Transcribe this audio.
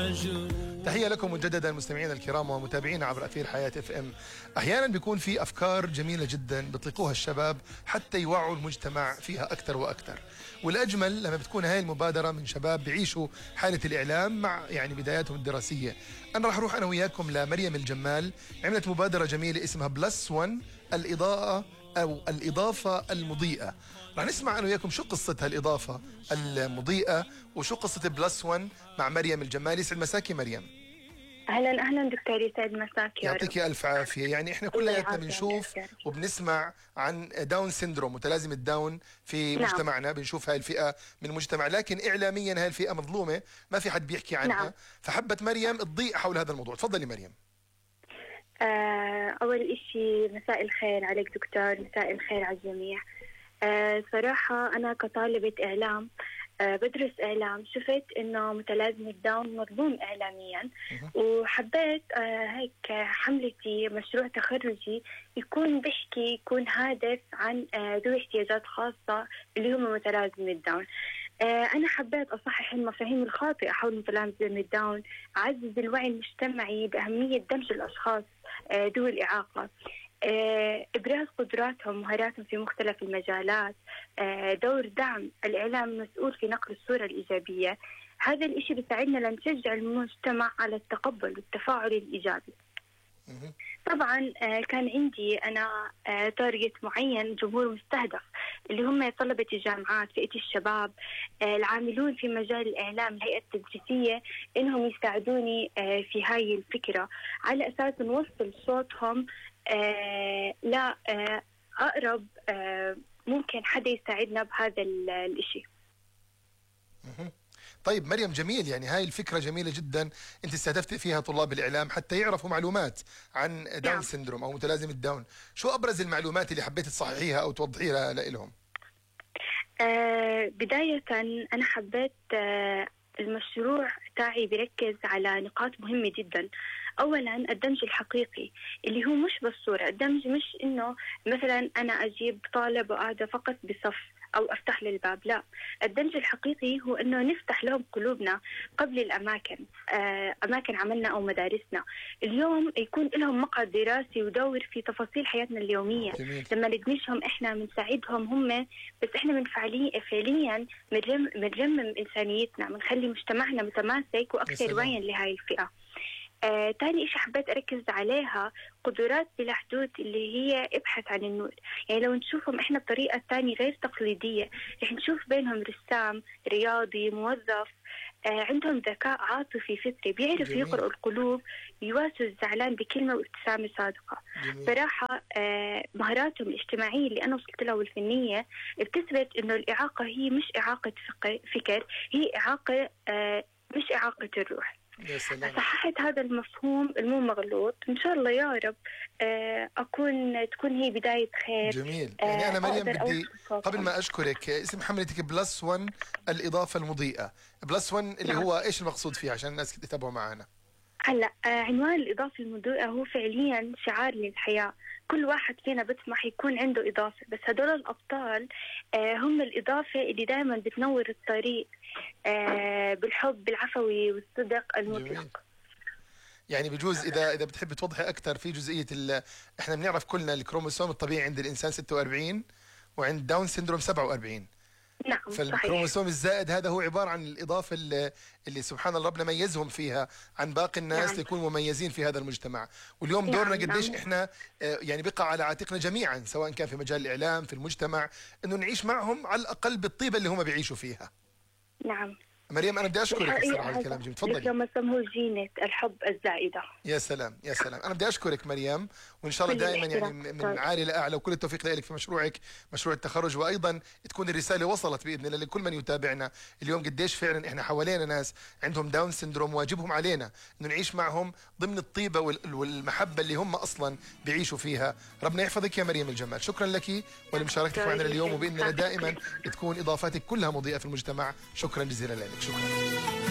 تحية لكم مجددا مستمعينا الكرام ومتابعينا عبر أثير حياة اف ام. أحيانا بيكون في أفكار جميلة جدا بيطلقوها الشباب حتى يوعوا المجتمع فيها أكثر وأكثر، والأجمل لما بتكون هاي المبادرة من شباب بيعيشوا حالة الإعلام مع بداياتهم الدراسية. أنا راح أروح أنا وياكم لمريم الجمال، عملت مبادرة جميلة اسمها بلس 1 الإضاءة أو الإضافة المضيئة. راح نسمع أنا وياكم شو قصة هالإضافة المضيئة وشو قصة بلس 1 مع مريم الجمال. يسعد مساكي مريم. اهلا اهلا دكتور، يسعد مساك يا رب. يعطيك الف عافيه. يعني احنا كلياتنا بنشوف وبنسمع عن داون سيندروم متلازمه داون في مجتمعنا، بنشوف هاي الفئه من المجتمع، لكن اعلاميا هاي الفئه مظلومه، ما في حد بيحكي عنها. فحبت مريم تضيء حول هذا الموضوع. تفضلي مريم. اول اشي مساء الخير عليك دكتور، مساء الخير على الجميع. صراحه انا كطالبه اعلام بدرس إعلام، شفت إنه متلازمة داون مظلوم إعلاميا، وحبيت هيك حملتي مشروع تخرجي يكون هادف عن ذوي احتياجات خاصة اللي هم متلازمة داون. أنا حبيت أصحح المفاهيم الخاطئة حول متلازمة داون، أعزز الوعي المجتمعي بأهمية دمج الأشخاص ذوي الإعاقة، إبراز قدراتهم ومهاراتهم في مختلف المجالات، دور دعم الإعلام المسؤول في نقل الصورة الإيجابية. هذا الإشي بيساعدنا لنشجع المجتمع على التقبل والتفاعل الإيجابي. طبعا كان عندي أنا تارجت معين، جمهور مستهدف اللي هم طلبة الجامعات، فئة الشباب، العاملون في مجال الإعلام، الهيئة التدريسية، إنهم يساعدوني في هاي الفكرة على أساس نوصل صوتهم لا أقرب ممكن حدا يساعدنا بهذا الإشي. طيب مريم، جميل. يعني هاي الفكرة جميلة جدا، انت استهدفت فيها طلاب الإعلام حتى يعرفوا معلومات عن داون سيندروم أو متلازمة داون. شو أبرز المعلومات اللي حبيت تصححيها أو توضحيها لهم؟ بداية أنا حبيت المشروع تاعي بيركز على نقاط مهمة جدا. أولا الدمج الحقيقي اللي هو مش بالصورة، الدمج مش إنه مثلا أنا أجيب طالب وقاعدة فقط بصف أو أفتح له الباب، لا، الدمج الحقيقي هو إنه نفتح لهم قلوبنا قبل الأماكن، أماكن عملنا أو مدارسنا. اليوم يكون لهم مقعد دراسي ودور في تفاصيل حياتنا اليومية. لما ندمجهم إحنا بنساعدهم هم، بس إحنا فعليا بنرمم إنسانيتنا، بنخلي مجتمعنا متماسك وأكثر وعيا لهاي الفئة. تاني إشي حبيت أركز عليها قدرات بلا حدود، اللي هي ابحث عن النور. يعني لو نشوفهم إحنا بطريقة تانية غير تقليدية، رح نشوف بينهم رسام، رياضي، موظف، عندهم ذكاء عاطفي فطري، بيعرفوا يقرأوا القلوب، يواسوا الزعلان بكلمة وابتسامة صادقة. صراحة مهاراتهم الاجتماعية اللي أنا وصلت لها والفنية بتثبت إنه الإعاقة هي مش إعاقة فكر، هي إعاقة مش إعاقة الروح. صححت هذا المفهوم المو مغلوط. إن شاء الله يا رب تكون هي بداية خير. جميل. يعني أنا مريم بدي قبل ما أشكرك، اسم حملتك بلس 1 الإضافة المضيئة. بلس 1 اللي هو إيش المقصود فيه عشان الناس يتابعوا معنا؟ هلا عنوان الإضافة المضيئة هو فعليا شعار للحياة. كل واحد فينا بيطمح يكون عنده إضافة، بس هدول الأبطال هم الإضافة اللي دائما بتنور الطريق بالحب العفوي والصدق المطلق. يعني بجوز إذا بتحب توضحي أكثر في جزئية إحنا بنعرف كلنا الكروموسوم الطبيعي عند الإنسان 46 وعند داون سيندروم 47. نعم. فالكروموسوم الزائد هذا هو عبارة عن الإضافة اللي سبحان الله ربنا ميزهم فيها عن باقي الناس. نعم. ليكونوا مميزين في هذا المجتمع. واليوم دورنا قديش إحنا يعني بقى على عاتقنا جميعا، سواء كان في مجال الإعلام في المجتمع، إنه نعيش معهم على الأقل بالطيبة اللي هم بيعيشوا فيها. نعم. مريم أنا بدي أشكرك الصراحة على الكلام. تفضلي. لما سموه جينة الحب الزائدة. يا سلام يا سلام. أنا بدي أشكرك مريم، وإن شاء الله دائما يعني من عالي لأعلى، وكل التوفيق لك في مشروعك، مشروع التخرج، وأيضا تكون الرسالة وصلت بإذن الله لكل من يتابعنا اليوم قديش فعلا إحنا حوالينا ناس عندهم داون سيندروم، واجبهم علينا إنه نعيش معهم ضمن الطيبة والمحبة اللي هم أصلا بيعيشوا فيها. ربنا يحفظك يا مريم الجمال. شكرا لك ولمشاركتك معنا اليوم، وبإذن الله دائما تكون إضافاتك كلها مضيئة في المجتمع. شكرا جزيلا لك. شكرا.